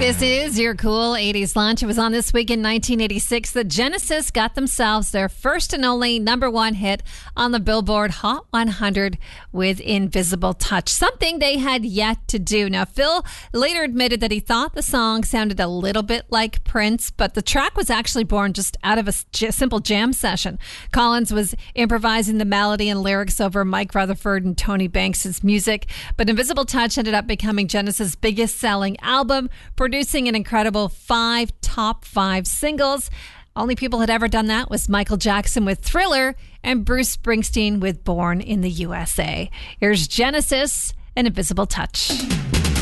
This is your cool 80s lunch. It was on this week in 1986 that Genesis got themselves their first and only number one hit on the Billboard Hot 100 with Invisible Touch, something they had yet to do. Now, Phil later admitted that he thought the song sounded a little bit like Prince, but the track was actually born just out of a simple jam session. Collins was improvising the melody and lyrics over Mike Rutherford and Tony Banks' music, but Invisible Touch ended up becoming Genesis' biggest selling album, producing an incredible 5 top 5 singles. Only people had ever done that was Michael Jackson with Thriller and Bruce Springsteen with Born in the USA. Here's Genesis and Invisible Touch.